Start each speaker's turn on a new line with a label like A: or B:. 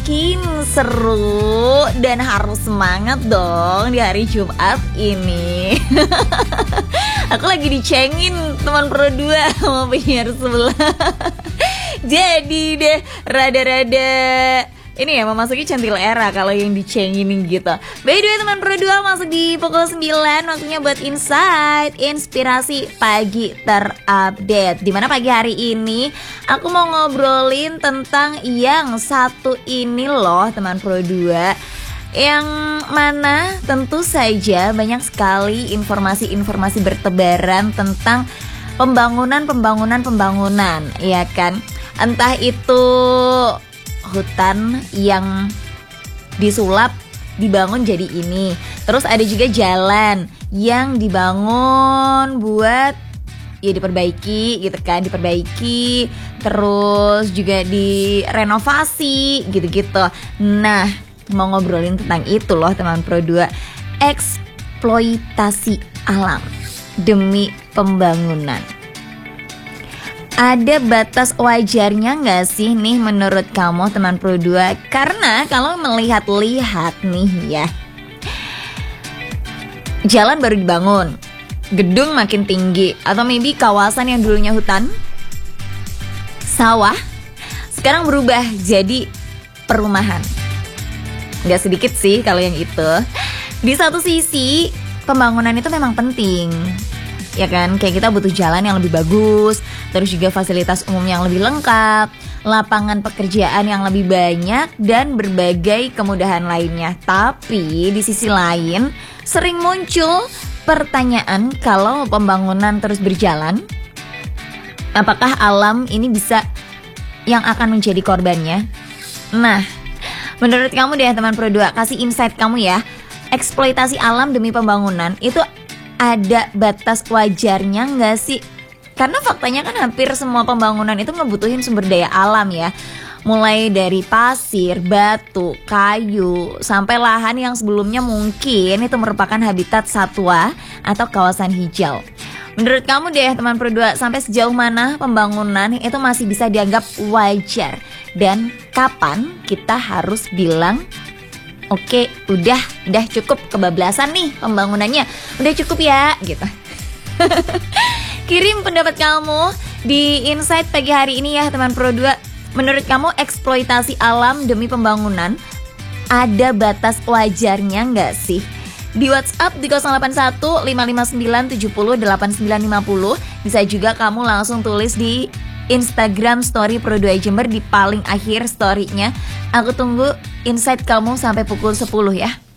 A: makin seru dan harus semangat dong di hari Jumat ini. Aku lagi dicengin teman Pro 2 sama penyiar sebelah. Jadi deh rada-rada ini ya memasuki centil era kalau yang dicengin gitu. By the way teman Pro 2, masuk di pukul 9, waktunya buat insight inspirasi pagi terupdate. Dimana pagi hari ini aku mau ngobrolin tentang yang satu ini loh teman Pro 2, yang mana tentu saja banyak sekali informasi-informasi bertebaran tentang pembangunan, ya kan. Entah itu hutan yang disulap dibangun jadi ini, terus ada juga jalan yang dibangun buat ya diperbaiki gitu kan, terus juga direnovasi gitu-gitu. Nah, mau ngobrolin tentang itu loh teman Pro 2, eksploitasi alam demi pembangunan. Ada batas wajarnya gak sih nih menurut kamu teman Pro 2? Karena kalau melihat-lihat nih ya, jalan baru dibangun, gedung makin tinggi, atau maybe kawasan yang dulunya hutan, sawah, sekarang berubah jadi perumahan. Gak sedikit sih kalau yang itu. Di satu sisi pembangunan itu memang penting, ya kan, kayak kita butuh jalan yang lebih bagus, terus juga fasilitas umum yang lebih lengkap, lapangan pekerjaan yang lebih banyak, dan berbagai kemudahan lainnya. Tapi di sisi lain sering muncul pertanyaan, kalau pembangunan terus berjalan, apakah alam ini bisa yang akan menjadi korbannya? Nah, menurut kamu deh teman Pro 2, kasih insight kamu ya, eksploitasi alam demi pembangunan itu ada batas wajarnya nggak sih? Karena faktanya kan hampir semua pembangunan itu ngebutuhin sumber daya alam ya. Mulai dari pasir, batu, kayu, sampai lahan yang sebelumnya mungkin itu merupakan habitat satwa atau kawasan hijau. Menurut kamu deh teman Pro 2, sampai sejauh mana pembangunan itu masih bisa dianggap wajar? Dan kapan kita harus bilang oke, udah cukup kebablasan nih pembangunannya, udah cukup ya gitu. Kirim pendapat kamu di insight pagi hari ini ya teman Pro 2. Menurut kamu eksploitasi alam demi pembangunan ada batas wajarnya nggak sih? Di WhatsApp di 081 559 70 8950. Bisa juga kamu langsung tulis di Instagram story Pro 2 Jember di paling akhir story-nya. Aku tunggu insight kamu sampai pukul 10 ya.